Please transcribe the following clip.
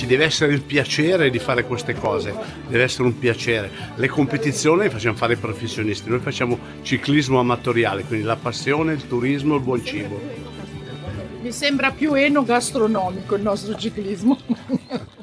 deve essere il piacere di fare queste cose, deve essere un piacere. Le competizioni le facciamo fare i professionisti, noi facciamo ciclismo amatoriale, quindi la passione, il turismo, il buon cibo. Mi sembra più enogastronomico il nostro ciclismo.